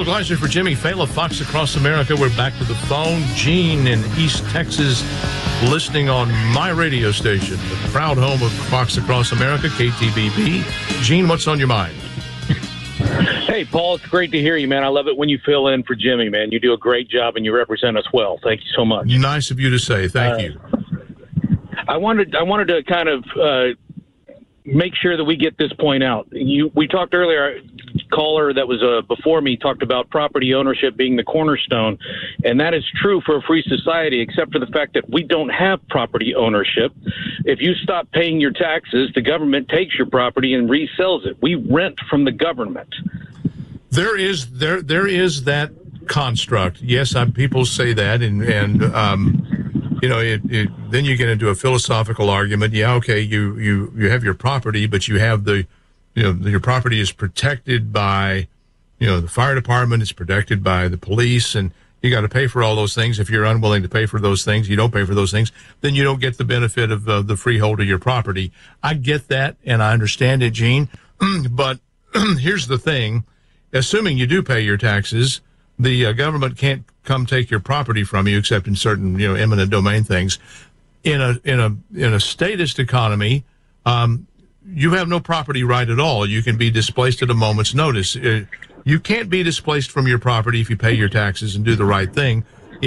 Paul Gleiser for Jimmy Fallon, Fox Across America. We're back to the phone. Gene in East Texas, listening on my radio station, the proud home of Fox Across America, KTBB. Gene, what's on your mind? Hey, Paul, it's great to hear you, man. I love it when you fill in for Jimmy, man. You do a great job and you represent us well. Thank you so much. Nice of you to say. Thank you. I wanted to kind of make sure that we get this point out. We talked earlier, caller that was before me talked about property ownership being the cornerstone, and that is true for a free society, except for the fact that we don't have property ownership. If you stop paying your taxes, the government takes your property and resells it. We rent from the government. There is that construct. Yes, people say that, and you know, then you get into a philosophical argument. Yeah, okay, you have your property, but you have your property is protected by, the fire department. It's protected by the police, and you got to pay for all those things. If you're unwilling to pay for those things, you don't pay for those things, then you don't get the benefit of the freehold of your property. I get that, and I understand it, Gene. But here's the thing: assuming you do pay your taxes, the government can't come take your property from you, except in certain, eminent domain things. In a statist economy, you have no property right at all. You can be displaced at a moment's notice. You can't be displaced from your property if you pay your taxes and do the right thing.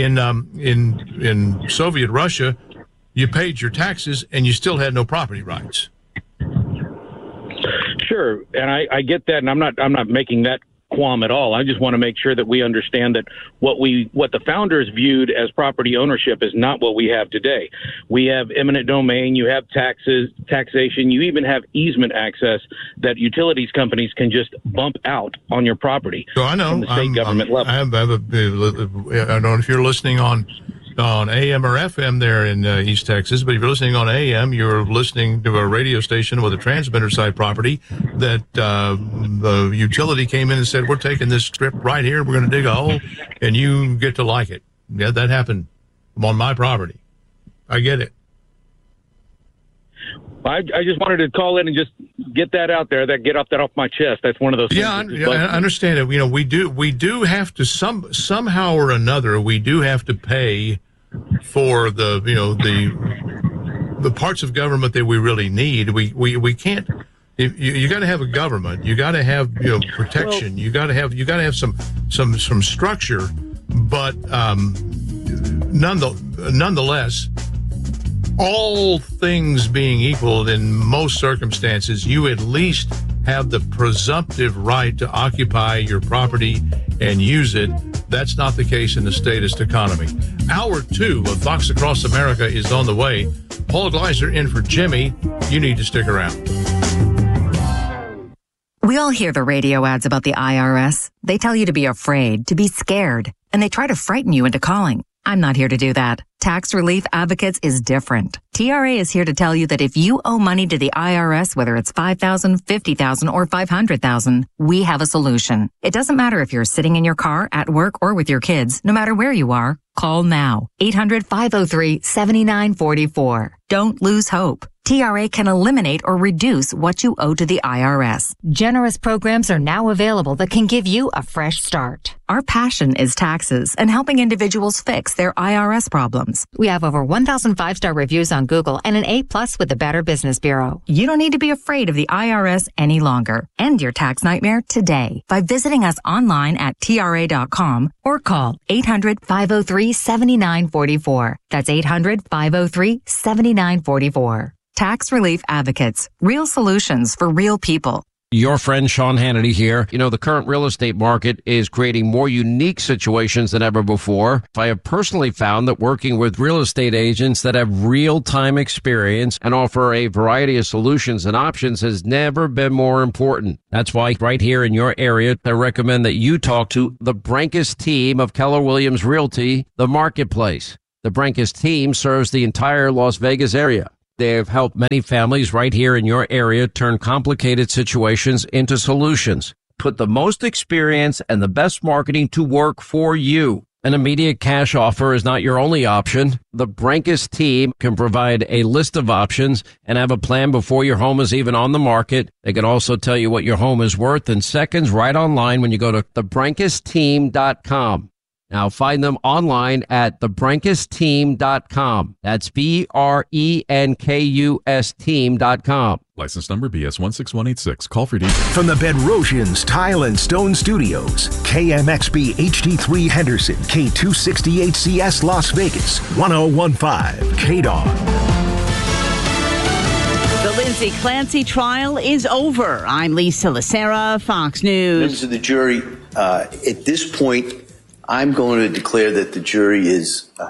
In Soviet Russia, you paid your taxes and you still had no property rights. Sure, and I get that, and I'm not making that qualm at all. I just want to make sure that we understand that what the founders viewed as property ownership is not what we have today. We have eminent domain, you have taxation, you even have easement access that utilities companies can just bump out on your property. So I know from the state government level. I don't know if you're listening on AM or FM there in East Texas, but if you're listening on AM, you're listening to a radio station with a transmitter side property that the utility came in and said, we're taking this strip right here, we're going to dig a hole, and you get to like it. Yeah, that happened on my property. I get it. I just wanted to call in and just get that out there, get that off my chest. That's one of those things. I understand it. We do have to somehow or another, we do have to pay for the parts of government that we really need. We can't. You got to have a government. You got to have protection. Well, you got to have some structure. But nonetheless, all things being equal, in most circumstances, you at least have the presumptive right to occupy your property and use it. That's not the case in the statist economy. Hour 2 of Fox Across America is on the way. Paul Gleiser in for Jimmy. You need to stick around. We all hear the radio ads about the IRS. They tell you to be afraid, to be scared, and they try to frighten you into calling. I'm not here to do that. Tax Relief Advocates is different. TRA is here to tell you that if you owe money to the IRS, whether it's $5,000, $50,000, or $500,000, we have a solution. It doesn't matter if you're sitting in your car, at work, or with your kids. No matter where you are, call now. 800-503-7944. Don't lose hope. TRA can eliminate or reduce what you owe to the IRS. Generous programs are now available that can give you a fresh start. Our passion is taxes and helping individuals fix their IRS problems. We have over 1,000 5-star reviews on Google and an A+ with the Better Business Bureau. You don't need to be afraid of the IRS any longer. End your tax nightmare today by visiting us online at TRA.com or call 800-503-7944. That's 800-503-7944. Tax Relief Advocates. Real solutions for real people. Your friend Sean Hannity here. The current real estate market is creating more unique situations than ever before. I have personally found that working with real estate agents that have real-time experience and offer a variety of solutions and options has never been more important. That's why right here in your area, I recommend that you talk to the Brenkus team of Keller Williams Realty, The Marketplace. The Brenkus team serves the entire Las Vegas area. They have helped many families right here in your area turn complicated situations into solutions. Put the most experience and the best marketing to work for you. An immediate cash offer is not your only option. The Brenkus team can provide a list of options and have a plan before your home is even on the market. They can also tell you what your home is worth in seconds right online when you go to thebrenkusteam.com. Now find them online at thebrenkusteam.com. That's BRENKUS team.com. License number BS 16186. Call for details. From the Bedrosians Tile and Stone Studios, KMXB HD3 Henderson, K268CS Las Vegas, 1015 KDAW. The Lindsay Clancy trial is over. I'm Lisa Lacera, Fox News. Members of the jury, at this point, I'm going to declare that the jury is